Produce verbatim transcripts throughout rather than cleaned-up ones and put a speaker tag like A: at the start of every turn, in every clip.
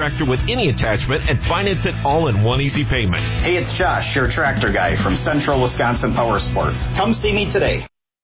A: tractor with any attachment and finance it all in one easy payment.
B: Hey, it's Josh, your tractor guy from Central Wisconsin Power Sports. Come see me today.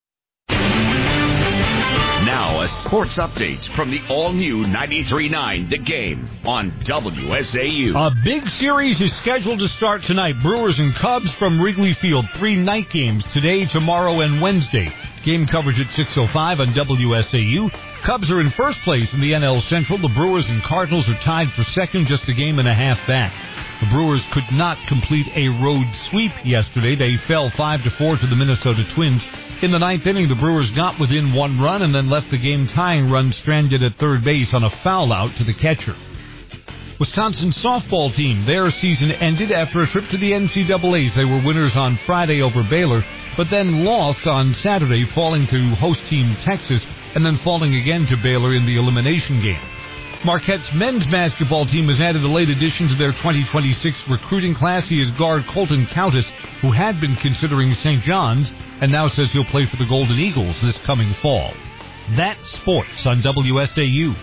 C: Now a sports update from the all-new ninety-three point nine The Game on W S A U.
D: A big series is scheduled to start tonight. Brewers and Cubs from Wrigley Field. Three night games today, tomorrow, and Wednesday. Game coverage at six oh five on W S A U. Cubs are in first place in the N L Central. The Brewers and Cardinals are tied for second, just a game and a half back. The Brewers could not complete a road sweep yesterday. They fell five to four to the Minnesota Twins. In the ninth inning, the Brewers got within one run and then left the game-tying run stranded at third base on a foul out to the catcher. Wisconsin softball team, their season ended after a trip to the N C double A's. They were winners on Friday over Baylor, but then lost on Saturday, falling to host team Texas, and then falling again to Baylor in the elimination game. Marquette's men's basketball team has added a late addition to their twenty twenty-six recruiting class. He is guard Colton Countess, who had been considering Saint John's, and now says he'll play for the Golden Eagles this coming fall. That's sports on W S A U.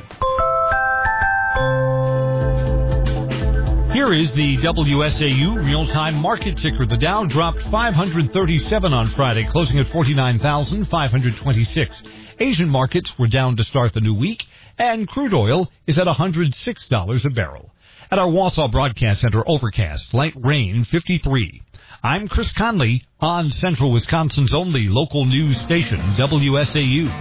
D: Here is the W S A U real-time market ticker. The Dow dropped five hundred thirty-seven on Friday, closing at forty-nine thousand five hundred twenty-six. Asian markets were down to start the new week, and crude oil is at one hundred six dollars a barrel. At our Wausau Broadcast Center, overcast, light rain, fifty-three. I'm Chris Conley on Central Wisconsin's only local news station, W S A U.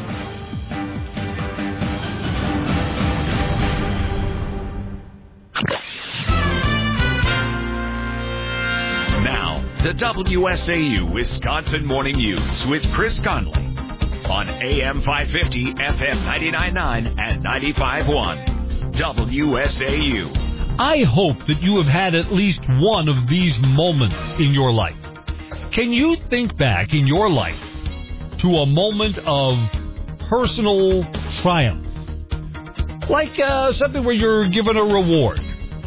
C: Now, the W S A U Wisconsin Morning News with Chris Conley on A M five fifty, F M ninety-nine point nine, and ninety-five point one. W S A U.
D: I hope that you have had at least one of these moments in your life. Can you think back in your life to a moment of personal triumph? Like uh, something where you're given a reward.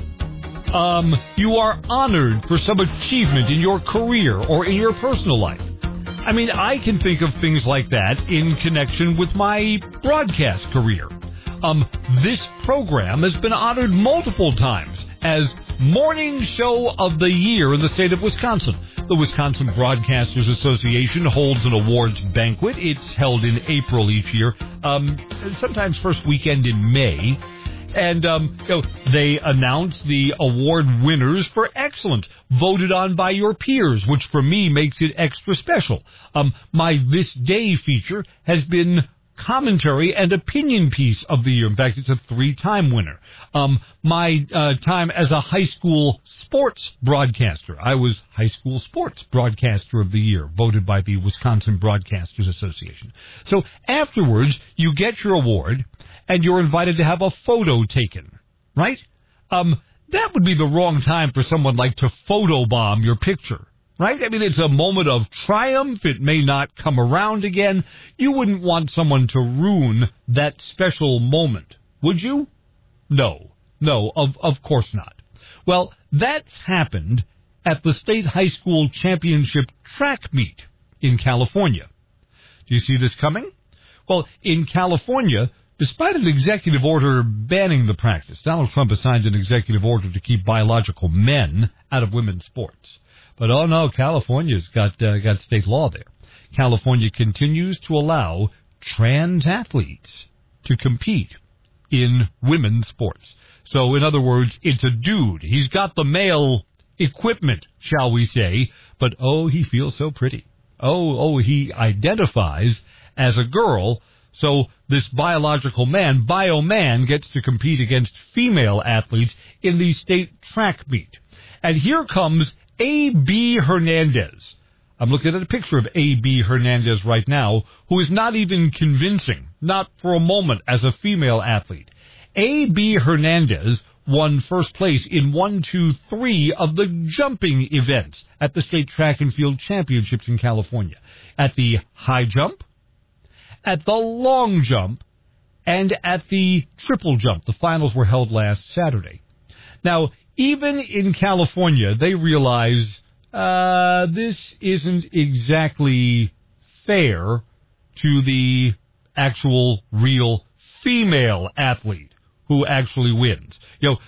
D: Um, you are honored for some achievement in your career or in your personal life. I mean, I can think of things like that in connection with my broadcast career. Um, this program has been honored multiple times as Morning Show of the Year in the state of Wisconsin. The Wisconsin Broadcasters Association holds an awards banquet. It's held in April each year, um, sometimes first weekend in May. And um, you know, they announce the award winners for excellence, voted on by your peers, which for me makes it extra special. Um, my This Day feature has been commentary and opinion piece of the year. In fact, it's a three-time winner. Um, my uh, time as a high school sports broadcaster, I was high school sports broadcaster of the year, voted by the Wisconsin Broadcasters Association. So afterwards, you get your award, and you're invited to have a photo taken, right? Um, that would be the wrong time for someone like to photobomb your picture. Right? I mean, it's a moment of triumph. It may not come around again. You wouldn't want someone to ruin that special moment, would you? No. No, of, of course not. Well, that's happened at the State High School Championship track meet in California. Do you see this coming? Well, in California, despite an executive order banning the practice, Donald Trump has signed an executive order to keep biological men out of women's sports. But, oh, no, California's got uh, got state law there. California continues to allow trans athletes to compete in women's sports. So, in other words, it's a dude. He's got the male equipment, shall we say, but, oh, he feels so pretty. Oh, oh, he identifies as a girl. So this biological man, bio man, gets to compete against female athletes in the state track meet. And here comes A B Hernandez. I'm looking at a picture of A B Hernandez right now, who is not even convincing, not for a moment, as a female athlete. A B Hernandez won first place in one, two, three of the jumping events at the State Track and Field Championships in California. At the high jump, at the long jump, and at the triple jump. The finals were held last Saturday. Now, even in California, they realize uh, this isn't exactly fair to the actual real female athlete who actually wins. You know,